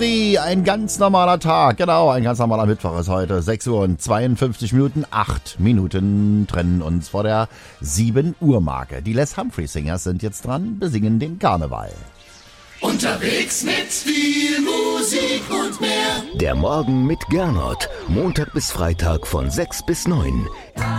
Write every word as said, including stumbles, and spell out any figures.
Ein ganz normaler Tag, genau, ein ganz normaler Mittwoch ist heute. sechs Uhr und zweiundfünfzig Minuten, acht Minuten trennen uns vor der sieben Uhr Marke. Die Les Humphrey Singers sind jetzt dran, besingen den Karneval. Unterwegs mit viel Musik und mehr. Der Morgen mit Gernot, Montag bis Freitag von sechs bis neun.